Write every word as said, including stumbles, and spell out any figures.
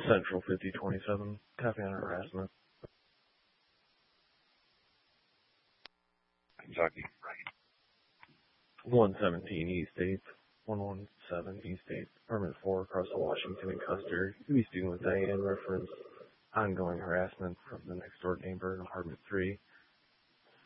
Central fifty twenty-seven, copy on harassment. Kentucky. one seventeen East eighth, one seventeen East eighth, Apartment four, across the Washington and Custer. You'll be speaking with Diane, reference ongoing harassment from the next door neighbor in Apartment three.